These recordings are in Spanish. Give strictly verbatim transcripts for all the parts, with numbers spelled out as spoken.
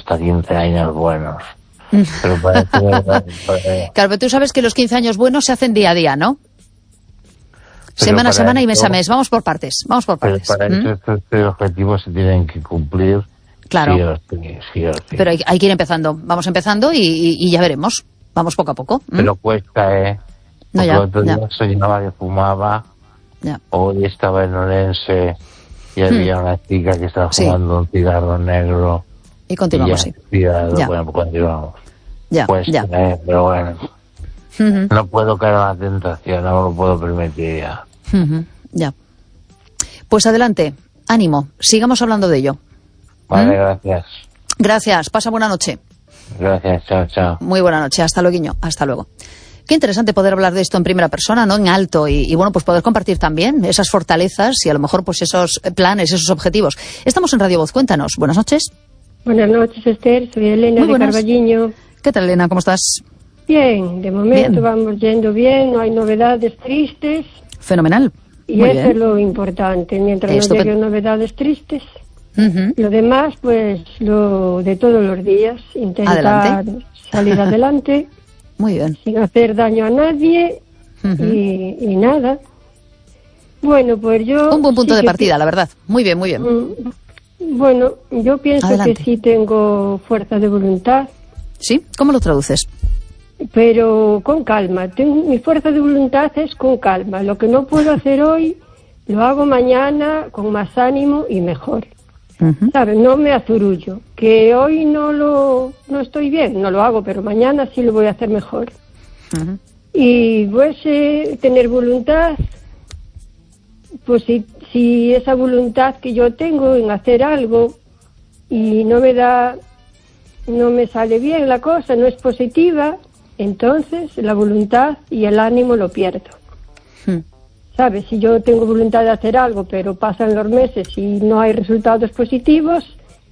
hasta quince años buenos. Pero parece que... Claro, pero tú sabes que los quince años buenos se hacen día a día, ¿no? Pero semana a semana y mes eso, a mes. Vamos por partes, vamos por partes. Pero para ¿Mm? eso estos, estos objetivos se tienen que cumplir. Claro. Sí o sí, sí o sí. Pero hay, hay que ir empezando. Vamos empezando y, y, y ya veremos. Vamos poco a poco. ¿Mm? Pero cuesta, ¿eh? No, Porque ya, el otro día ya. soñaba que fumaba. Ya. Hoy estaba en Orense y había Hmm. una chica que estaba Sí. fumando un cigarro negro. Y continuamos, y sí. ya, Ya. Bueno, pues continuamos. Ya, Pues, ya. eh, pero bueno, Ujú, no puedo caer en la tentación, no me lo puedo permitir ya. ujú, ya. Pues adelante, ánimo, sigamos hablando de ello. Vale, ¿Mm? gracias. Gracias, pasa buena noche. Gracias, chao, chao. Muy buena noche, hasta luego, hasta luego. Qué interesante poder hablar de esto en primera persona, ¿no? En alto, y, y bueno, pues poder compartir también esas fortalezas y a lo mejor pues esos planes, esos objetivos. Estamos en Radio Voz, cuéntanos. Buenas noches. Buenas noches, Esther. Soy Elena Muy de buenas. Carballiño. ¿Qué tal, Elena? ¿Cómo estás? Bien, de momento Bien. vamos yendo bien, no hay novedades tristes Fenomenal. y Muy eso bien. es lo importante. Mientras no Estupendo. lleguen novedades tristes, Ujú. lo demás, pues lo de todos los días, intentar Adelante. salir adelante Muy bien. sin hacer daño a nadie Ujú. y, y nada. Bueno, pues yo... Un buen punto sí de que partida, la verdad. Muy bien, muy bien. pi- mm, Bueno, yo pienso Adelante. que sí tengo fuerza de voluntad, ¿Sí? ¿Cómo lo traduces? pero con calma. Tengo, mi fuerza de voluntad es con calma. Lo que no puedo hacer hoy, lo hago mañana con más ánimo y mejor. Ujú. ¿Sabes? No me azurullo. Que hoy no lo no estoy bien, no lo hago, pero mañana sí lo voy a hacer mejor. Ujú. Y pues eh, tener voluntad, pues si, si esa voluntad que yo tengo en hacer algo y no me da, no me sale bien la cosa, no es positiva, entonces la voluntad y el ánimo lo pierdo. Hmm. ¿Sabes? Si yo tengo voluntad de hacer algo, pero pasan los meses y no hay resultados positivos,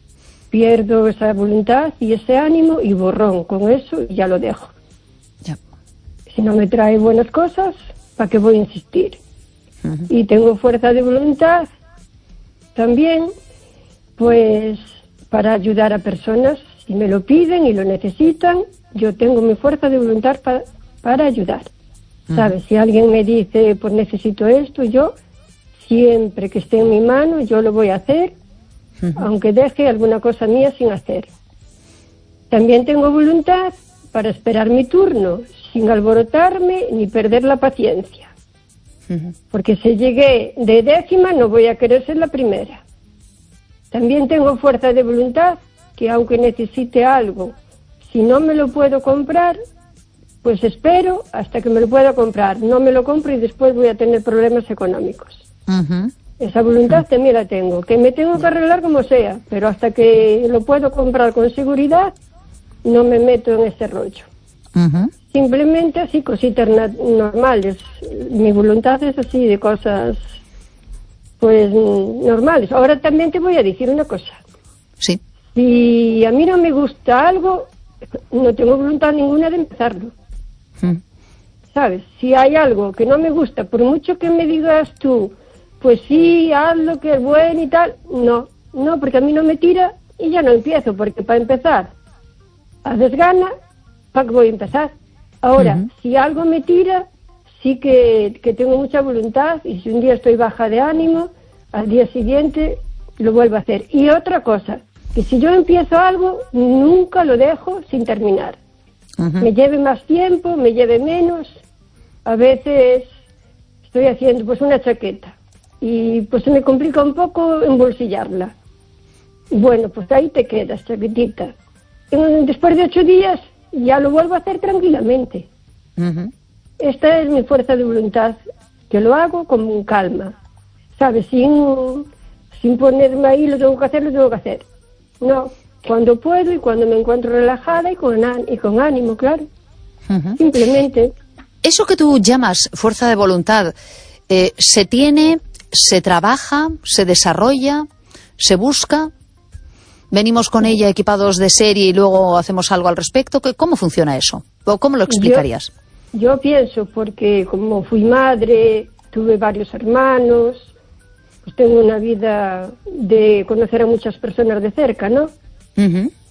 pierdo esa voluntad y ese ánimo y borrón con eso y ya lo dejo. Ya. Si no me trae buenas cosas, ¿para qué voy a insistir? Ujú. Y tengo fuerza de voluntad también, pues para ayudar a personas, si me lo piden y lo necesitan, yo tengo mi fuerza de voluntad pa- para ayudar. ¿Sabes? Si alguien me dice, pues necesito esto, yo siempre que esté en mi mano, yo lo voy a hacer, Ujú. aunque deje alguna cosa mía sin hacer. También tengo voluntad para esperar mi turno, sin alborotarme ni perder la paciencia. Ujú. Porque si llegué de décima, no voy a querer ser la primera. También tengo fuerza de voluntad, que aunque necesite algo, si no me lo puedo comprar, pues espero hasta que me lo pueda comprar. No me lo compro y después voy a tener problemas económicos. Ujú. Esa voluntad también la tengo, que me tengo que arreglar como sea, pero hasta que lo puedo comprar con seguridad, no me meto en ese rollo. Ujú. Simplemente así, cositas na- normales. Mi voluntad es así, de cosas, pues, mm, normales. Ahora también te voy a decir una cosa. Sí. Si a mí no me gusta algo, no tengo voluntad ninguna de empezarlo. Mm. ¿Sabes? Si hay algo que no me gusta, por mucho que me digas tú, pues sí, hazlo, que es bueno y tal, no, no, porque a mí no me tira y ya no empiezo, porque para empezar, a desgana, ¿para qué voy a empezar? Ahora, Ujú. si algo me tira, sí que, que tengo mucha voluntad y si un día estoy baja de ánimo, al día siguiente lo vuelvo a hacer. Y otra cosa, que si yo empiezo algo, nunca lo dejo sin terminar. Ujú. Me lleve más tiempo, me lleve menos. A veces estoy haciendo pues una chaqueta y pues se me complica un poco embolsillarla. Bueno, pues ahí te quedas, chaquetita. Y después de ocho días ya lo vuelvo a hacer tranquilamente. Ujú. Esta es mi fuerza de voluntad, que lo hago con calma, ¿sabes? Sin, sin ponerme ahí, lo tengo que hacer, lo tengo que hacer. No, cuando puedo y cuando me encuentro relajada y con, á- y con ánimo, claro. Ujú. Simplemente, Eso que tú llamas fuerza de voluntad, eh, ¿se tiene, se trabaja, se desarrolla, se busca? ¿Venimos con ella equipados de serie y luego hacemos algo al respecto? ¿Qué- ¿Cómo funciona eso? ¿O cómo lo explicarías? yo pienso, porque como fui madre, tuve varios hermanos, pues tengo una vida de conocer a muchas personas de cerca, ¿no? Ujú.